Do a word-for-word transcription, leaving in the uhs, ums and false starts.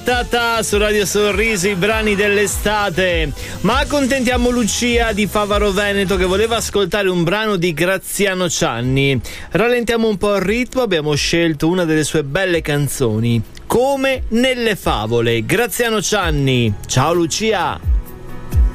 Tata su Radio Sorrisi, i brani dell'estate. Ma accontentiamo Lucia di Favaro Veneto che voleva ascoltare un brano di Graziano Cianni. Rallentiamo un po' il ritmo, abbiamo scelto una delle sue belle canzoni, Come nelle favole. Graziano Cianni. Ciao Lucia.